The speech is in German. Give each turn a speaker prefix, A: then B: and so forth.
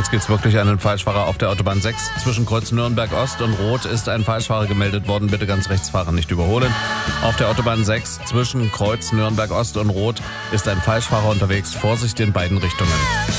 A: jetzt gibt es wirklich einen Falschfahrer auf der Autobahn 6. Zwischen Kreuz Nürnberg Ost und Rot ist ein Falschfahrer gemeldet worden. Bitte ganz rechts fahren, nicht überholen. Auf der Autobahn 6 zwischen Kreuz Nürnberg Ost und Rot ist ein Falschfahrer unterwegs. Vorsicht in beiden Richtungen.